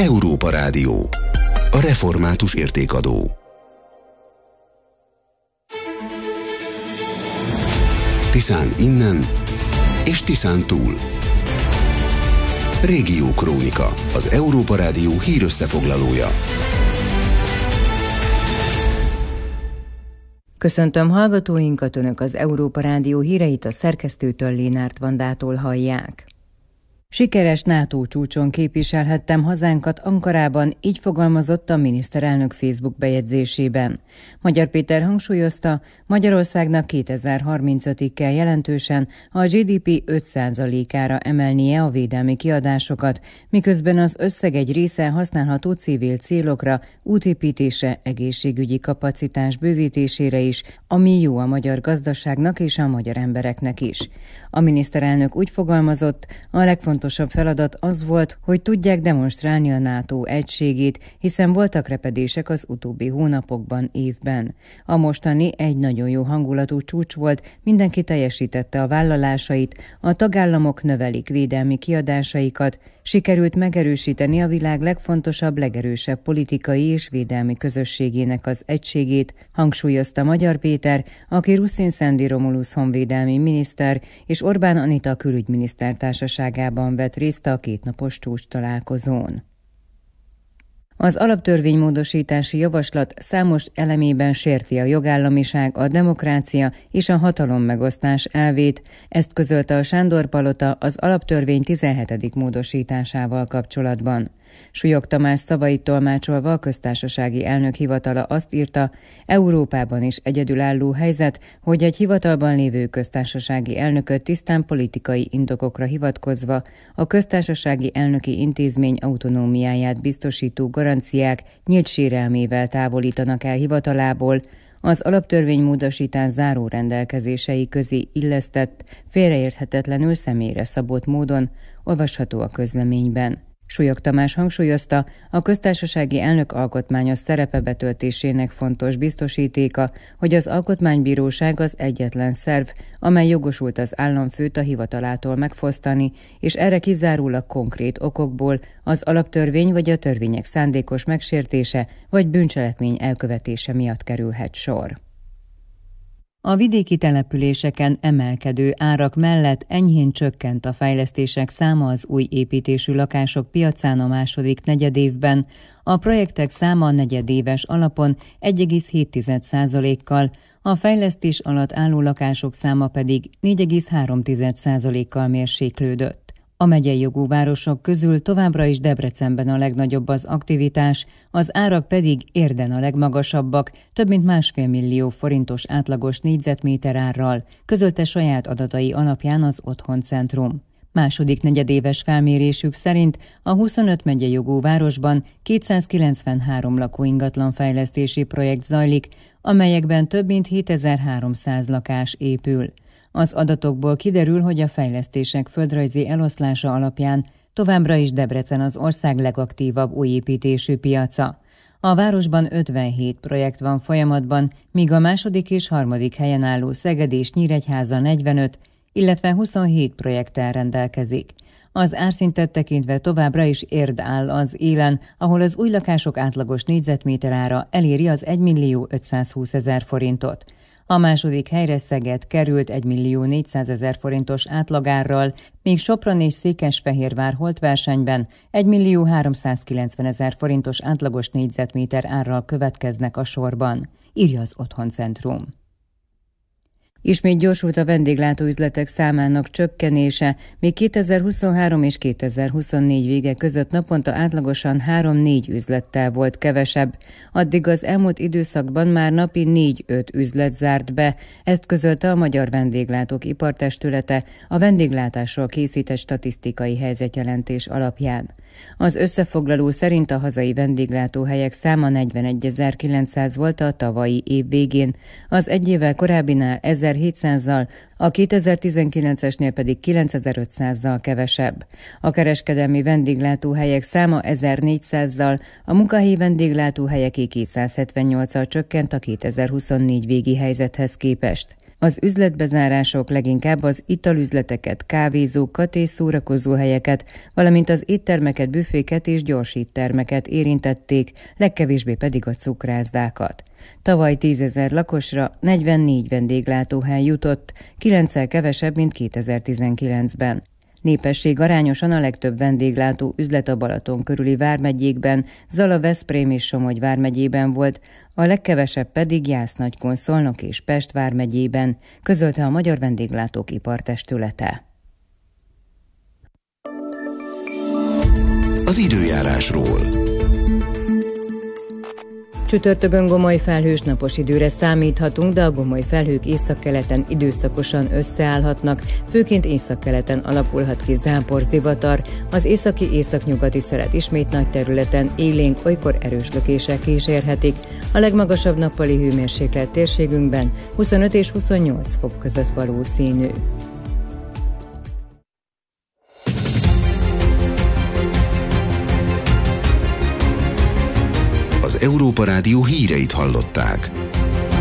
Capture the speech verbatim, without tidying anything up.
Európa Rádió, a református értékadó. Tiszán innen és Tiszán túl. Régió Krónika, az Európa Rádió hírösszefoglalója. Köszöntöm hallgatóinkat, Önök az Európa Rádió híreit a szerkesztőtől, Lénárt Vandától hallják. Sikeres NATO csúcson képviselhettem hazánkat Ankarában, így fogalmazott a miniszterelnök Facebook bejegyzésében. Magyar Péter hangsúlyozta, Magyarországnak kétezer-harmincötig kell jelentősen a gé dé pé öt százalékára emelnie a védelmi kiadásokat, miközben az összeg egy része használható civil célokra, útépítésre, egészségügyi kapacitás bővítésére is, ami jó a magyar gazdaságnak és a magyar embereknek is. A miniszterelnök úgy fogalmazott, a legfontosabb feladat az volt, hogy tudják demonstrálni a NATO egységét, hiszen voltak repedések az utóbbi hónapokban, évben. A mostani egy nagyon jó hangulatú csúcs volt, mindenki teljesítette a vállalásait, a tagállamok növelik védelmi kiadásaikat, sikerült megerősíteni a világ legfontosabb, legerősebb politikai és védelmi közösségének az egységét, hangsúlyozta Magyar Péter, aki Ruszin Szendi Romulusz honvédelmi miniszter és Orbán Anita külügyminiszter társaságában vett részt a kétnapos csúcs találkozón. Az alaptörvénymódosítási javaslat számos elemében sérti a jogállamiság, a demokrácia és a hatalommegosztás elvét, ezt közölte a Sándor-palota az alaptörvény tizenhetedik módosításával kapcsolatban. Súlyog Tamás szavait tolmácsolva a köztársasági elnök hivatala azt írta, Európában is egyedülálló helyzet, hogy egy hivatalban lévő köztársasági elnököt tisztán politikai indokokra hivatkozva a köztársasági elnöki intézmény autonómiáját biztosító garanciák nyílt sérelmével távolítanak el hivatalából, az alaptörvénymódosítás záró rendelkezései közé illesztett, félreérthetetlenül személyre szabott módon, olvasható a közleményben. Súlyog Tamás hangsúlyozta, a köztársasági elnök alkotmányos szerepe betöltésének fontos biztosítéka, hogy az alkotmánybíróság az egyetlen szerv, amely jogosult az államfőt a hivatalától megfosztani, és erre kizárólag konkrét okokból az alaptörvény vagy a törvények szándékos megsértése vagy bűncselekmény elkövetése miatt kerülhet sor. A vidéki településeken emelkedő árak mellett enyhén csökkent a fejlesztések száma az új építésű lakások piacán a második negyedévben, a projektek száma negyedéves alapon egy egész hét százalékkal, a fejlesztés alatt álló lakások száma pedig négy egész három százalékkal mérséklődött. A megyei jogú városok közül továbbra is Debrecenben a legnagyobb az aktivitás, az árak pedig Érden a legmagasabbak, több mint másfél millió forintos átlagos négyzetméter árral, közölte saját adatai alapján az Otthoncentrum. Második negyedéves felmérésük szerint a huszonöt megyei jogú városban kétszázkilencvenhárom lakóingatlan fejlesztési projekt zajlik, amelyekben több mint hétezer-háromszáz lakás épül. Az adatokból kiderül, hogy a fejlesztések földrajzi eloszlása alapján továbbra is Debrecen az ország legaktívabb újépítésű piaca. A városban ötvenhét projekt van folyamatban, míg a második és harmadik helyen álló Szeged és Nyíregyháza negyvenöt, illetve huszonhét projekttel rendelkezik. Az árszintet tekintve továbbra is Érd áll az élen, ahol az új lakások átlagos négyzetméter ára eléri az egymillió ötszázhúszezer forintot. A második helyre Szeged került egymillió négyszázezer forintos átlagárral, míg Sopron és Székesfehérvár holtversenyben egymillió háromszázkilencvenezer forintos átlagos négyzetméter árral következnek a sorban, írja az Otthoncentrum. Ismét gyorsult a vendéglátóüzletek számának csökkenése, míg kétezer-huszonhárom és kétezer-huszonnégy vége között naponta átlagosan három-négy üzlettel volt kevesebb. Addig az elmúlt időszakban már napi négy-öt üzlet zárt be, ezt közölte a Magyar Vendéglátók Ipartestülete a vendéglátásról készített statisztikai helyzetjelentés alapján. Az összefoglaló szerint a hazai vendéglátóhelyek száma negyvenegyezer-kilencszáz volt a tavalyi év végén, az egy évvel korábbinál ezerhétszázzal, a kétezer-tizenkilencesnél pedig kilencezer-ötszázzal kevesebb. A kereskedelmi vendéglátóhelyek száma ezernégyszázzal, a munkahelyi vendéglátóhelyeké kétszázhetvennyolccal csökkent a kétezer-huszonnégy végi helyzethez képest. Az üzletbezárások leginkább az italüzleteket, kávézókat és szórakozóhelyeket, valamint az éttermeket, büféket és gyorsítermeket érintették, legkevésbé pedig a cukrászdákat. Tavaly tízezer lakosra negyvennégy vendéglátóhely jutott, kilenccel kevesebb, mint kétezer-tizenkilencben. Népesség arányosan a legtöbb vendéglátó üzlet a Balaton körüli vármegyékben, Zala, Veszprém és Somogy vármegyében volt, a legkevesebb pedig Jász-Nagykun, Szolnok és Pest vármegyében, közölte a Magyar Vendéglátók Ipartestülete. Az időjárásról. Csütörtökön gomoly felhős napos időre számíthatunk, de a gomoly felhők északkeleten időszakosan összeállhatnak, főként északkeleten alakulhat ki záporzivatar, az északi északnyugati szelet ismét nagy területen élénk, olykor erős lökések kísérhetik. A legmagasabb nappali hőmérséklet térségünkben huszonöt és huszonnyolc fok között valószínű. Az Európa Rádió híreit hallották.